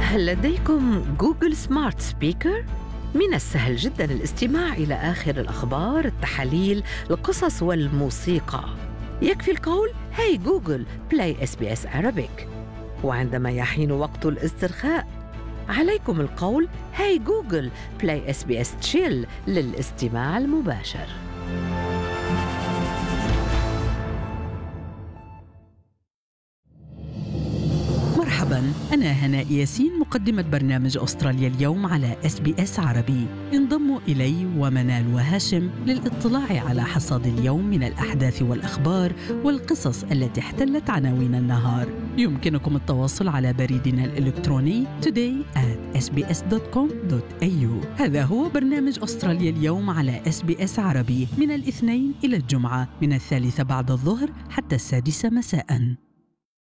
هل لديكم جوجل سمارت سبيكر؟ من السهل جدا الاستماع إلى آخر الأخبار، التحاليل، القصص والموسيقى. يكفي القول هاي جوجل بلاي SBS Arabic. وعندما يحين وقت الاسترخاء عليكم القول هاي جوجل بلاي SBS Chill للاستماع المباشر. مرحباً، أنا هناء ياسين، مقدمة برنامج أستراليا اليوم على SBS عربي. انضموا إلي ومنال وهاشم للاطلاع على حصاد اليوم من الأحداث والأخبار والقصص التي احتلت عناوين النهار. يمكنكم التواصل على بريدنا الإلكتروني today@sbs.com.au. هذا هو برنامج أستراليا اليوم على SBS عربي من الاثنين إلى الجمعة من 3 بعد الظهر حتى 6 مساءً.